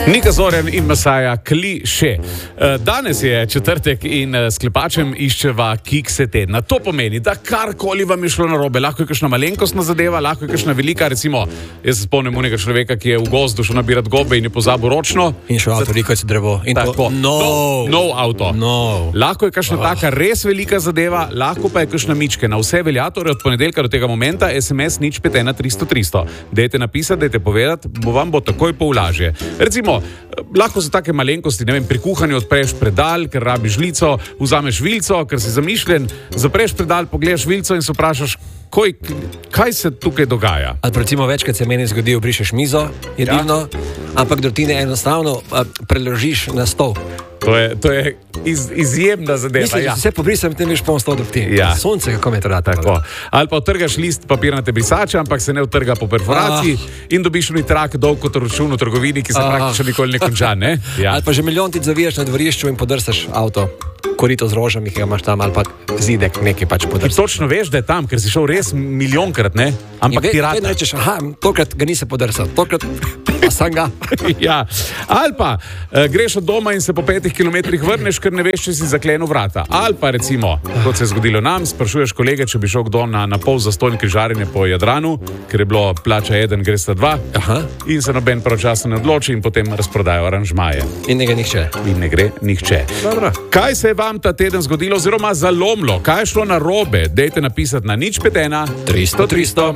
Nika Zorjan in Masaja kliše. Danes je četrtek in s Klepačem iščeva kikse tedna. To pomeni, da karkoli vam je šlo narobe, lahko je kakšna malenkostna zadeva, lahko je kakšna velika, recimo, jaz se spomnim unega človeka, ki je v gozdu šel nabirat gobe in je pozabil ročno. In šel avto, rekel si drevo. In tako, nov avto. No. Lahko je kakšna taka res velika zadeva, lahko pa je kakšna mičke. Na vse velja, torej od ponedeljka do tega momenta, SMS nič 51300. Dajte napisati, dajte povedati, vam bo takoj povlažje. Recimo, lahko so take malenkosti, ne vem, pri kuhanju odpreš predal, ker rabiš žlico, vzameš žlico, ker si zamišljen, zapreš predal, pogledaš žlico in se vprašaš, kaj se tukaj dogaja. Ali recimo večkrat se meni zgodi, obrišeš mizo, je divno, ampak drobtine enostavno preložiš na stol. To je izjemna zadeva. Mislim, da se pobrisam, tem veš poln stol drobtin. Ja. Sonce, kako me to rata. Ali pa utrgaš list papirnate brisače, ampak se ne utrga po perforaciji in dobiš mi trak dolg kot račun v trgovini, ki se praktično nikoli ne konča, ne? Ja. Ali pa že milijon ti zavijaš na dvorišču in podrsaš avto, korito z rožami, ki ga imaš tam, ali pa zidek nekaj pač podrsaš. Točno veš, da je tam, ker si šel res milijonkrat, ne? Ampak ti rata. Vedno rečeš, tokrat ga nisi podrsal, tokrat pa sam ga. Ja. Ali pa greš od doma in se po 5 kilometrih vrneš, ker ne veš, če si zaklenil vrata. Ali pa recimo, kot se je zgodilo nam, sprašuješ kolege, če bi šel kdo na pol zastonj križarjenje po Jadranu, ker je bilo plača 1, gresta 2. Aha. In se noben pravočasno ne odloči in potem razprodajo aranžmaje. In ne gre nihče. In ne gre nihče. Dobro. Kaj se je vam ta teden zgodilo oziroma zalomilo? Kaj je šlo narobe? Dajte napisati na nič 51300.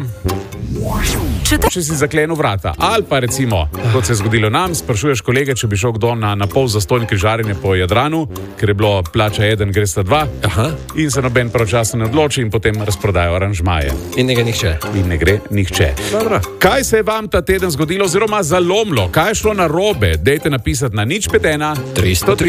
Če si zaklenil vrata. Ali pa recimo, kot se je zgodilo nam, sprašuješ kolege, če bi šel kdo na pol zastonj križarjenje po Jadranu, ker je bilo plača 1, gresta 2. Aha. In se noben pravočasno ne odloči in potem razprodajo aranžmaje. In ne gre nihče. In ne gre nihče. Dobro. Kaj se je vam ta teden zgodilo oziroma zalomilo? Kaj je šlo narobe? Dajte napisati na nič 51300.